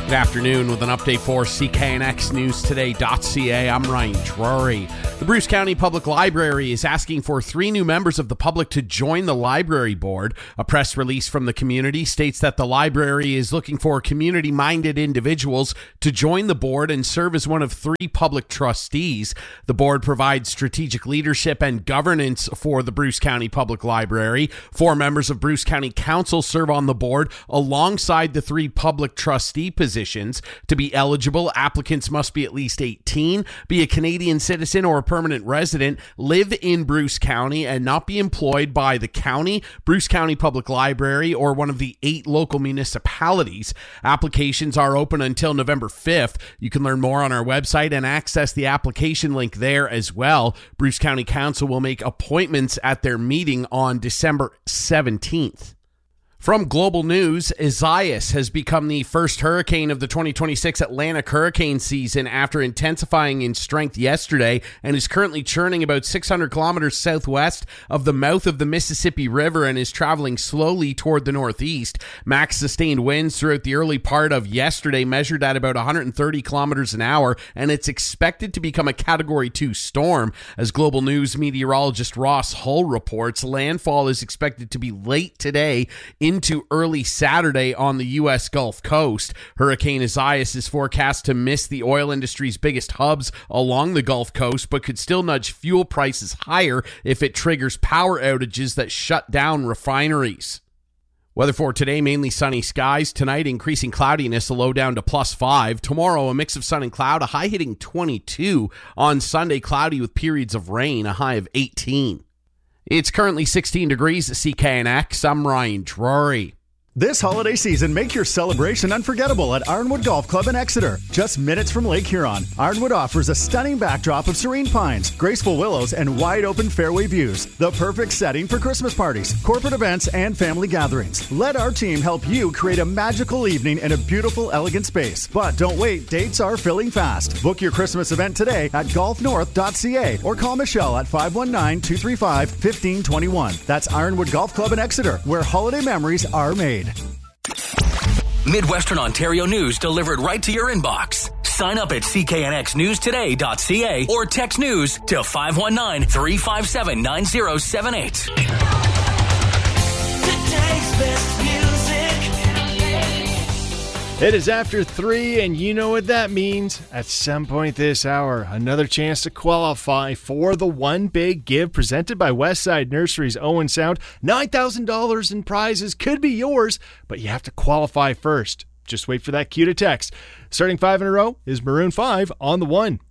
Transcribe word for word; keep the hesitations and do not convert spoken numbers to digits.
Good afternoon with an update for C K N X News Today dot C A. I'm Ryan Drury. The Bruce County Public Library is asking for three new members of the public to join the library board. A press release from the community states that the library is looking for community-minded individuals to join the board and serve as one of three public trustees. The board provides strategic leadership and governance for the Bruce County Public Library. Four members of Bruce County Council serve on the board alongside the three public trustee positions. To be eligible, applicants must be at least eighteen, be a Canadian citizen or a permanent resident, live in Bruce County, and not be employed by the county, Bruce County Public Library, or one of the eight local municipalities. Applications are open until November fifth. You can learn more on our website and access the application link there as well. Bruce County Council will make appointments at their meeting on December seventeenth. From Global News, Isaias has become the first hurricane of the twenty twenty-six Atlantic hurricane season after intensifying in strength yesterday and is currently churning about six hundred kilometers southwest of the mouth of the Mississippi River and is traveling slowly toward the northeast. Max sustained winds throughout the early part of yesterday measured at about one hundred thirty kilometers an hour, and it's expected to become a Category two storm. As Global News meteorologist Ross Hull reports, landfall is expected to be late today into early Saturday on the U S Gulf Coast. Hurricane Isaias is forecast to miss the oil industry's biggest hubs along the Gulf Coast, but could still nudge fuel prices higher if it triggers power outages that shut down refineries. Weather for today, mainly sunny skies. Tonight, increasing cloudiness, a low down to plus five. Tomorrow, a mix of sun and cloud, a high hitting twenty-two. On Sunday, cloudy with periods of rain, a high of eighteen. It's currently sixteen degrees at C K N X. I'm Ryan Drury. This holiday season, make your celebration unforgettable at Ironwood Golf Club in Exeter. Just minutes from Lake Huron, Ironwood offers a stunning backdrop of serene pines, graceful willows, and wide-open fairway views. The perfect setting for Christmas parties, corporate events, and family gatherings. Let our team help you create a magical evening in a beautiful, elegant space. But don't wait, dates are filling fast. Book your Christmas event today at golf north dot c a or call Michelle at five one nine, two three five, one five two one. That's Ironwood Golf Club in Exeter, where holiday memories are made. Midwestern Ontario news delivered right to your inbox. Sign up at C K N X News Today dot C A or text news to five one nine, three five seven, nine zero seven eight. Today's best music. It is after three, and you know what that means. At some point this hour, another chance to qualify for the One Big Give presented by Westside Nurseries Owen Sound. nine thousand dollars in prizes could be yours, but you have to qualify first. Just wait for that cue to text. Starting five in a row is Maroon five on the One.